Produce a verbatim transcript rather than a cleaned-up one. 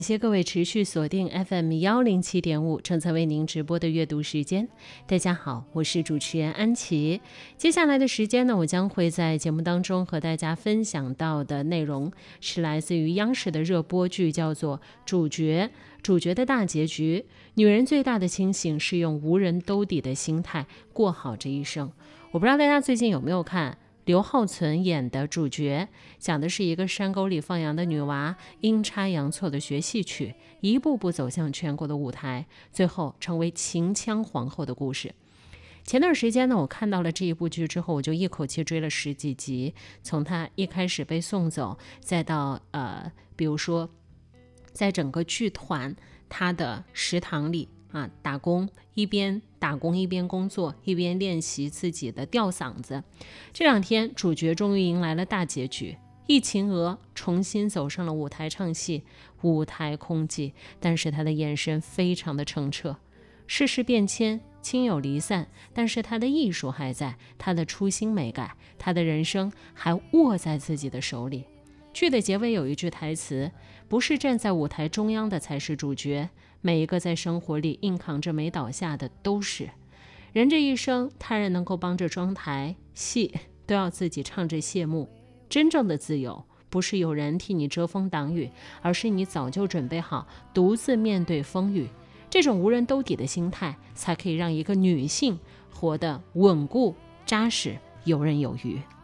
感谢各位持续锁定 F M 幺零七点五，正在为您直播的阅读时间。大家好，我是主持人安琪。接下来的时间呢，我将会在节目当中和大家分享到的内容是来自于央视的热播剧，叫做《主角》。主角的大结局，女人最大的清醒是用无人兜底的心态过好这一生。我不知道大家最近有没有看刘浩存演的主角，讲的是一个山沟里放羊的女娃阴差阳错的学戏曲，一步步走向全国的舞台，最后成为秦腔皇后的故事。前段时间呢，我看到了这一部剧之后，我就一口气追了十几集，从她一开始被送走，再到呃，比如说在整个剧团她的食堂里啊打工，一边打工一边工作，一边练习自己的吊嗓子。这两天主角终于迎来了大结局，易秦娥重新走上了舞台唱戏，舞台空寂，但是她的眼神非常的澄澈。世事变迁，亲友离散，但是她的艺术还在，她的初心没改，她的人生还握在自己的手里。剧的结尾有一句台词，不是站在舞台中央的才是主角，每一个在生活里硬扛着没倒下的都是。人这一生，他人能够帮着装台，戏都要自己唱着谢幕。真正的自由，不是有人替你遮风挡雨，而是你早就准备好独自面对风雨。这种无人兜底的心态，才可以让一个女性活得稳固扎实，游刃有余。